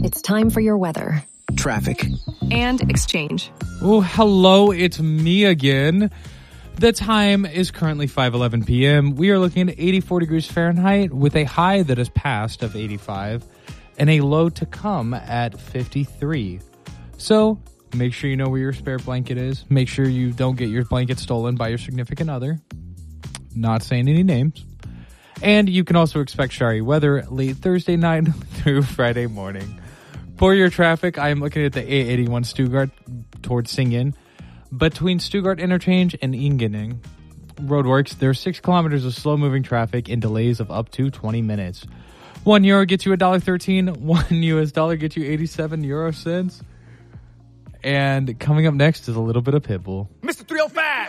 It's time for your weather. Traffic. And exchange. Oh, hello, it's me again. The time is currently 5:11 p.m. We are looking at 84 degrees Fahrenheit with a high that has passed of 85 and a low to come at 53. So make sure you know where your spare blanket is. Make sure you don't get your blanket stolen by your significant other. Not saying any names. And you can also expect showery weather late Thursday night through Friday morning. For your traffic, I am looking at the A81 Stuttgart towards Singen. Between Stuttgart Interchange and Ingening roadworks, there are 6 kilometers of slow-moving traffic and delays of up to 20 minutes. €1 gets you $1.13. $1 gets you 87 euro cents. And coming up next is a little bit of Pitbull. Mr. 305!